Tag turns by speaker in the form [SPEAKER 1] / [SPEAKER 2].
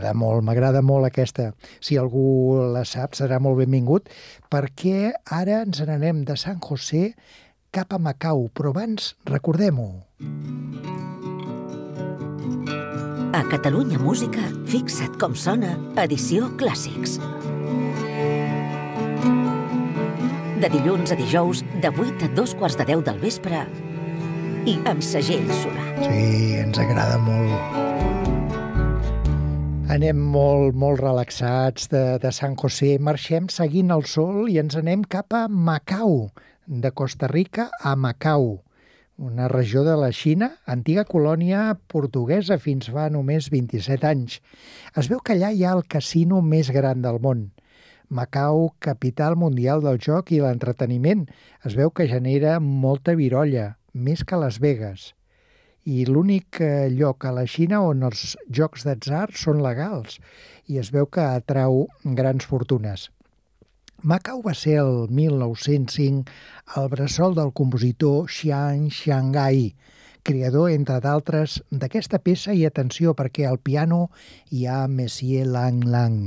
[SPEAKER 1] m'agrada molt aquesta. Si algú la sap, serà molt benvingut, perquè ara ens n'anem de San José cap a Macau, però abans recordem-ho.
[SPEAKER 2] A Catalunya Música, fixa't com sona, edició Clàssics. De dilluns a dijous, de 8 a 2:15 del vespre, i amb segell Solà.
[SPEAKER 1] Sí, ens agrada molt. Anem molt relaxats de San José, marxem seguint el sol i ens anem cap a Macau, de Costa Rica a Macau, una regió de la Xina, antiga colònia portuguesa fins fa només 27 anys. Es veu que allà hi ha el casino més gran del món. Macau, capital mundial del joc i l'entreteniment. Es veu que genera molta virolla, més que Las Vegas. I l'únic lloc a la Xina on els jocs d'atzar són legals i es veu que atrau grans fortunes. Macau va ser el 1905 el bressol del compositor Xiang Xiangai, creador, entre d'altres, d'aquesta peça, i atenció, perquè al piano hi ha Monsieur Lang Lang.